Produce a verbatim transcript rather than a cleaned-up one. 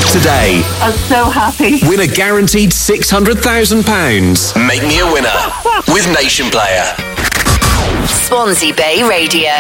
today. I'm so happy. Win a guaranteed six hundred thousand pounds. Make me a winner with Nation Player. Swansea Bay Radio.